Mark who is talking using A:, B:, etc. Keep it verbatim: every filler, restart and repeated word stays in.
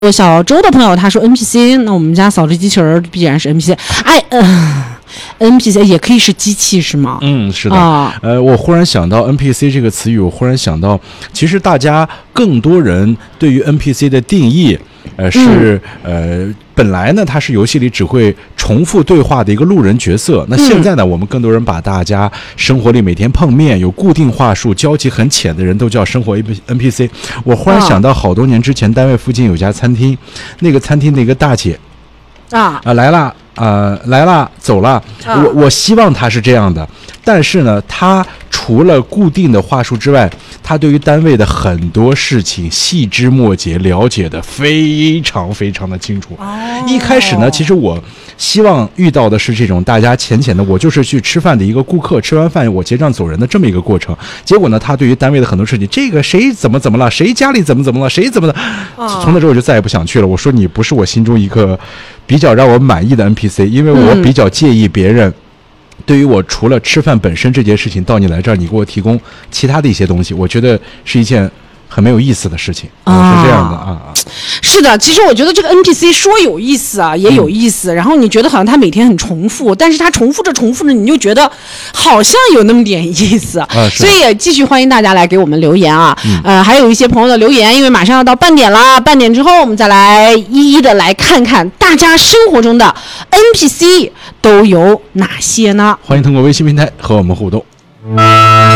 A: 我小周的朋友他说 N P C， 那我们家扫地机器人必然是 N P C。哎，呃 N P C 也可以是机器是吗？
B: 嗯，是的。
A: 啊、
B: 呃，我忽然想到 N P C 这个词语，我忽然想到，其实大家更多人对于 N P C 的定义，呃，是、嗯、呃，本来呢，它是游戏里只会重复对话的一个路人角色。那现在呢，嗯、我们更多人把大家生活里每天碰面有固定话术、交集很浅的人都叫生活 N P C。我忽然想到，好多年之前，单位附近有家餐厅，那个餐厅的一个大姐。
A: 啊
B: 啊来了啊、呃、来了走了，啊、我我希望他是这样的，但是呢，他除了固定的话术之外，他对于单位的很多事情细枝末节了解的非常非常的清楚。哦、一开始呢，其实我希望遇到的是这种大家浅浅的，我就是去吃饭的一个顾客，吃完饭我结账走人的这么一个过程。结果呢，他对于单位的很多事情，这个谁怎么怎么了，谁家里怎么怎么了，谁怎么的，哦、从那之后我就再也不想去了。我说你不是我心中一个比较让我满意的 N P C， 因为我比较介意别人、嗯、对于我除了吃饭本身这件事情，到你来这儿你给我提供其他的一些东西，我觉得是一件很没有意思的事情。啊、是这样的啊。
A: 是的，其实我觉得这个 N P C 说有意思啊，也有意思。嗯、然后你觉得好像他每天很重复，但是他重复着重复着，你就觉得好像有那么点意思。啊、所以也继续欢迎大家来给我们留言啊。嗯、呃，还有一些朋友的留言，因为马上要到半点啦，半点之后我们再来一一的来看看大家生活中的 N P C 都有哪些呢？
B: 欢迎通过微信平台和我们互动。